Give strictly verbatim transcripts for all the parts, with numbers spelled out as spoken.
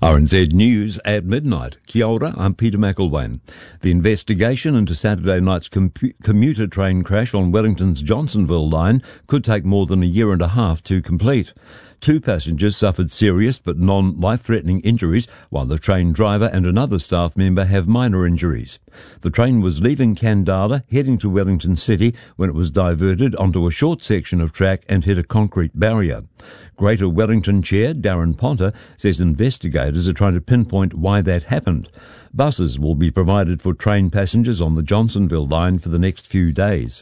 R N Z News at midnight. Kia ora, I'm Peter McElwain. The investigation into Saturday night's com- commuter train crash on Wellington's Johnsonville line could take more than a year and a half to complete. Two passengers suffered serious but non-life-threatening injuries, while the train driver and another staff member have minor injuries. The train was leaving Kandala, heading to Wellington City, when it was diverted onto a short section of track and hit a concrete barrier. Greater Wellington Chair Darren Ponter says investigators are trying to pinpoint why that happened. Buses will be provided for train passengers on the Johnsonville line for the next few days.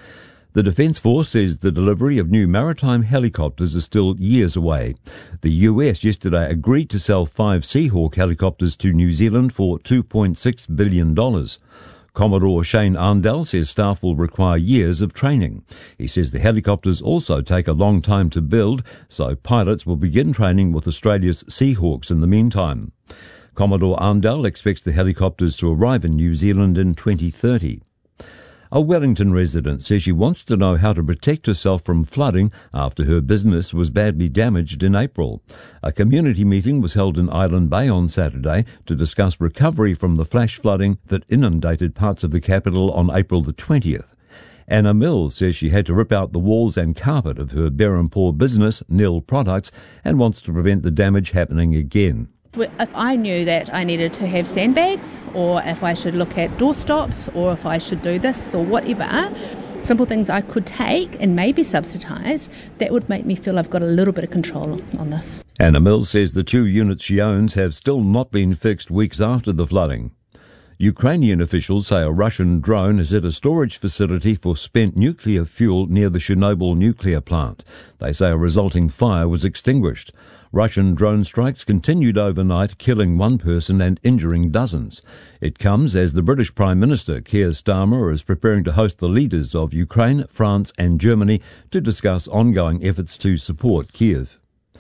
The Defence Force says the delivery of new maritime helicopters is still years away. The U S yesterday agreed to sell five Seahawk helicopters to New Zealand for two point six billion dollars. Commodore Shane Arndell says staff will require years of training. He says the helicopters also take a long time to build, so pilots will begin training with Australia's Seahawks in the meantime. Commodore Arndell expects the helicopters to arrive in New Zealand in twenty thirty. A Wellington resident says she wants to know how to protect herself from flooding after her business was badly damaged in April. A community meeting was held in Island Bay on Saturday to discuss recovery from the flash flooding that inundated parts of the capital on April the twentieth. Anna Mills says she had to rip out the walls and carpet of her Berhampore business, Nil Products, and wants to prevent the damage happening again. If I knew that I needed to have sandbags, or if I should look at doorstops, or if I should do this or whatever, simple things I could take and maybe subsidise, that would make me feel I've got a little bit of control on this. Anna Mills says the two units she owns have still not been fixed weeks after the flooding. Ukrainian officials say a Russian drone has hit a storage facility for spent nuclear fuel near the Chernobyl nuclear plant. They say a resulting fire was extinguished. Russian drone strikes continued overnight, killing one person and injuring dozens. It comes as the British Prime Minister, Keir Starmer, is preparing to host the leaders of Ukraine, France and Germany to discuss ongoing efforts to support Kiev.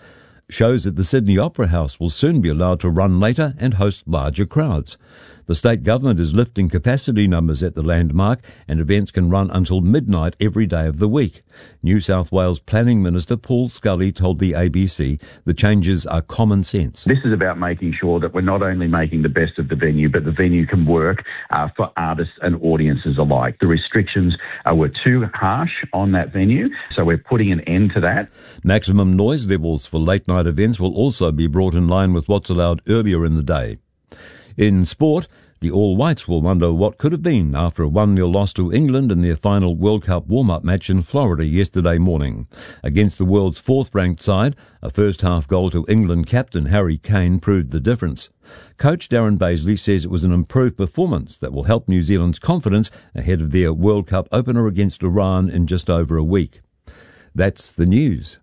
Shows at the Sydney Opera House will soon be allowed to run later and host larger crowds. The state government is lifting capacity numbers at the landmark, and events can run until midnight every day of the week. New South Wales Planning Minister Paul Scully told the A B C the changes are common sense. This is about making sure that we're not only making the best of the venue, but the venue can work uh, for artists and audiences alike. The restrictions uh, were too harsh on that venue, so we're putting an end to that. Maximum noise levels for late-night events will also be brought in line with what's allowed earlier in the day. In sport, the All Whites will wonder what could have been after a one nil loss to England in their final World Cup warm-up match in Florida yesterday morning. Against the world's fourth-ranked side, a first-half goal to England captain Harry Kane proved the difference. Coach Darren Bazley says it was an improved performance that will help New Zealand's confidence ahead of their World Cup opener against Iran in just over a week. That's the news.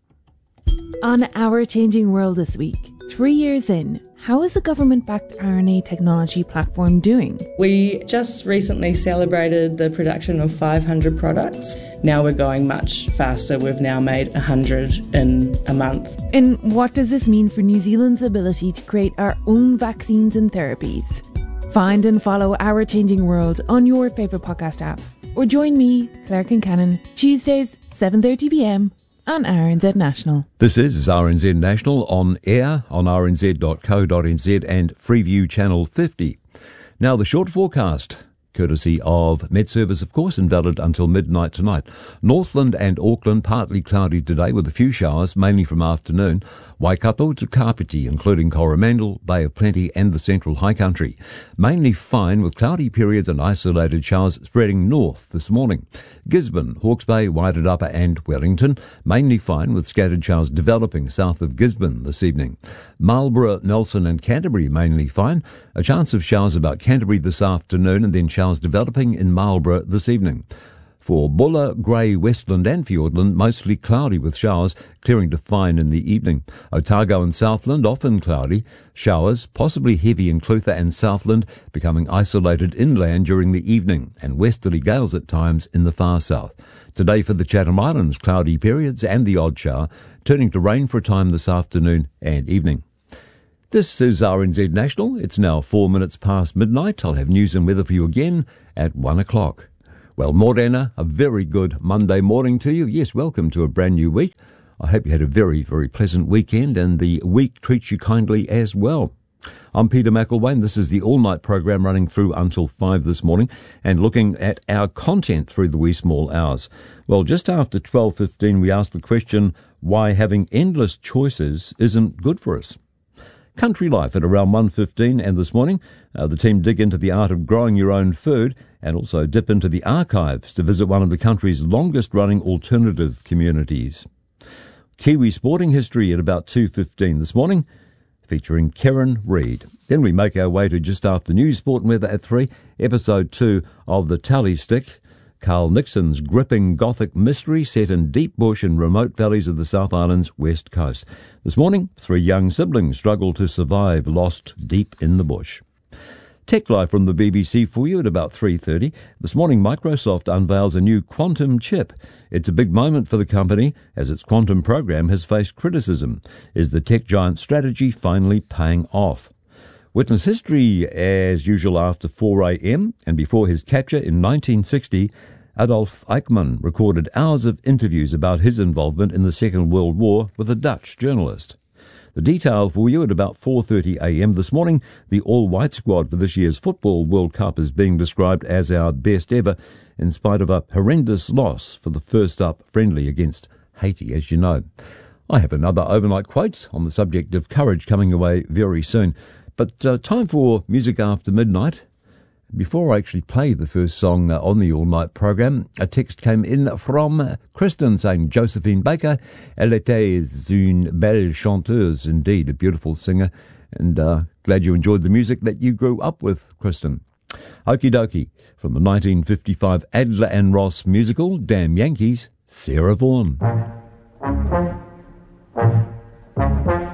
On Our Changing World this week, three years in, how is the government-backed R N A technology platform doing? We just recently celebrated the production of five hundred products. Now we're going much faster. We've now made one hundred in a month. And what does this mean for New Zealand's ability to create our own vaccines and therapies? Find and follow Our Changing World on your favourite podcast app. Or join me, Claire Kincannon, Tuesdays, seven thirty p m on R N Z National. This is R N Z National on air on r n z dot co dot n z and Freeview Channel fifty. Now the short forecast, courtesy of MetService, of course, and valid until midnight tonight. Northland and Auckland partly cloudy today with a few showers, mainly from afternoon. Waikato to Kapiti, including Coromandel, Bay of Plenty and the Central High Country. Mainly fine with cloudy periods and isolated showers spreading north this morning. Gisborne, Hawke's Bay, Wairarapa and Wellington. Mainly fine with scattered showers developing south of Gisborne this evening. Marlborough, Nelson and Canterbury mainly fine. A chance of showers about Canterbury this afternoon and then showers developing in Marlborough this evening. For Buller, Grey, Westland and Fiordland, mostly cloudy with showers, clearing to fine in the evening. Otago and Southland, often cloudy. Showers, possibly heavy in Clutha and Southland, becoming isolated inland during the evening, and westerly gales at times in the far south. Today for the Chatham Islands, cloudy periods and the odd shower, turning to rain for a time this afternoon and evening. This is R N Z National. It's now four minutes past midnight. I'll have news and weather for you again at one o'clock. Well, Morena, a very good Monday morning to you. Yes, welcome to a brand new week. I hope you had a very, very pleasant weekend and the week treats you kindly as well. I'm Peter McElwain. This is the all-night program running through until five this morning and looking at our content through the wee small hours. Well, just after twelve fifteen, we asked the question, why having endless choices isn't good for us. Country Life at around one fifteen, and this morning uh, the team dig into the art of growing your own food and also dip into the archives to visit one of the country's longest-running alternative communities. Kiwi sporting history at about two fifteen this morning, featuring Karen Reid. Then we make our way to just after news, sport and weather at three, episode two of The Tally Stick, Carl Nixon's gripping gothic mystery set in deep bush and remote valleys of the South Island's west coast. This morning, three young siblings struggle to survive lost deep in the bush. Tech Live from the B B C for you at about three thirty. This morning, Microsoft unveils a new quantum chip. It's a big moment for the company as its quantum program has faced criticism. Is the tech giant's strategy finally paying off? Witness history as usual after four a.m. and before his capture in nineteen sixty, Adolf Eichmann recorded hours of interviews about his involvement in the Second World War with a Dutch journalist. The detail for you at about four thirty a.m. this morning. The all-white squad for this year's Football World Cup is being described as our best ever in spite of a horrendous loss for the first-up friendly against Haiti, as you know. I have another overnight quote on the subject of courage coming away very soon. But uh, time for Music After Midnight. Before I actually play the first song uh, on the all-night program, a text came in from Kristen saying, Josephine Baker, elle était une belle chanteuse, indeed, a beautiful singer, and uh, glad you enjoyed the music that you grew up with, Kristen. Okie dokie, from the nineteen fifty-five Adler and Ross musical, Damn Yankees, Sarah Vaughan.